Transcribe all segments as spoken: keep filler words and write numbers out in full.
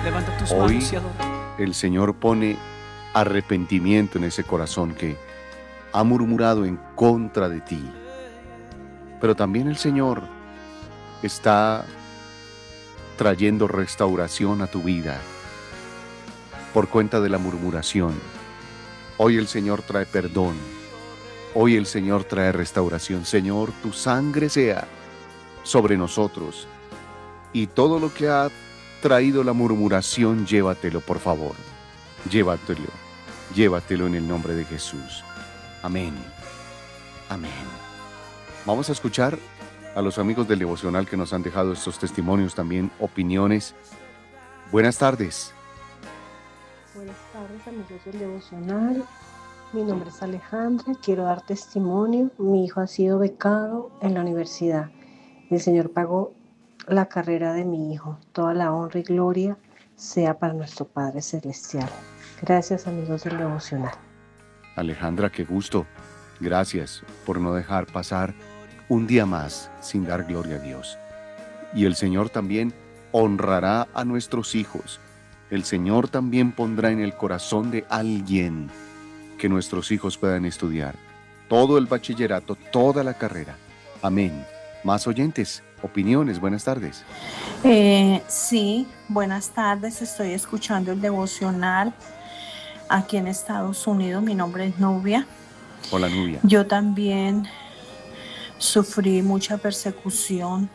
Levanta tus manos Hoy y adora. el Señor pone arrepentimiento en ese corazón que ha murmurado en contra de ti. Pero también el Señor está trayendo restauración a tu vida por cuenta de la murmuración. Hoy el Señor trae perdón. Hoy el Señor trae restauración. Señor, tu sangre sea sobre nosotros. Y todo lo que ha traído la murmuración, llévatelo, por favor. Llévatelo. Llévatelo en el nombre de Jesús. Amén. Amén. Vamos a escuchar a los amigos del devocional que nos han dejado estos testimonios, también opiniones. Buenas tardes. Buenas tardes, amigos del devocional. Mi nombre es Alejandra. Quiero dar testimonio. Mi hijo ha sido becado en la universidad. El Señor pagó la carrera de mi hijo. Toda la honra y gloria sea para nuestro Padre Celestial. Gracias, amigos del devocional. Alejandra, qué gusto. Gracias por no dejar pasar un día más sin dar gloria a Dios. Y el Señor también honrará a nuestros hijos. El Señor también pondrá en el corazón de alguien que nuestros hijos puedan estudiar todo el bachillerato, toda la carrera. Amén. Más oyentes, opiniones, buenas tardes. Eh, sí, buenas tardes, estoy escuchando el devocional aquí en Estados Unidos. Mi nombre es Nubia. Hola, Nubia. Yo también sufrí mucha persecución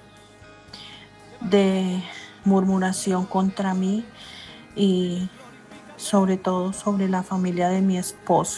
de murmuración contra mí y sobre todo sobre la familia de mi esposo.